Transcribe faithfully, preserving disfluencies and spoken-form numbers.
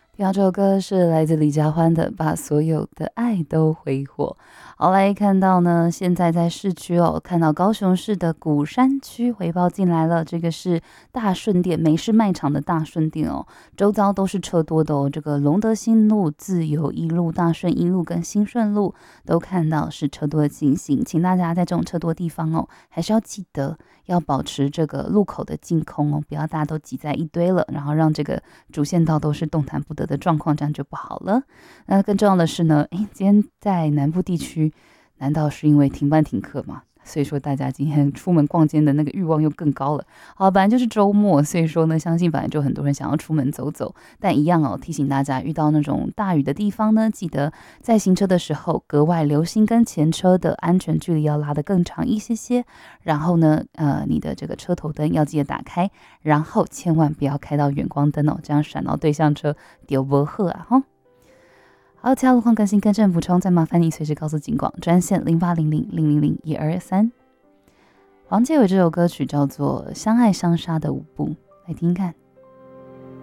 听到这首歌是来自李佳欢的《把所有的爱都挥霍》。好，来看到呢，现在在市区哦，看到高雄市的鼓山区回报进来了，这个是大顺店美式卖场的大顺店哦，周遭都是车多的哦。这个隆德新路、自由一路、大顺一路跟新顺路都看到是车多的情形，请大家在这种车多的地方哦，还是要记得要保持这个路口的净空哦，不要大家都挤在一堆了，然后让这个主线道都是动弹不得的状况，这样就不好了。那更重要的是呢，诶，今天在南部地区，难道是因为停班停课吗？所以说大家今天出门逛街的那个欲望又更高了。好，本来就是周末，所以说呢，相信本来就很多人想要出门走走，但一样哦，提醒大家遇到那种大雨的地方呢，记得在行车的时候格外留心跟前车的安全距离要拉得更长一些些。然后呢，呃，你的这个车头灯要记得打开，然后千万不要开到远光灯哦，这样闪到对向车丢不好啊哈。好，其他路况更新、更正补充，再麻烦你随时告诉警广专线零八零零零零零一二三。黄介伟这首歌曲叫做《相爱相杀的舞步》，来听看。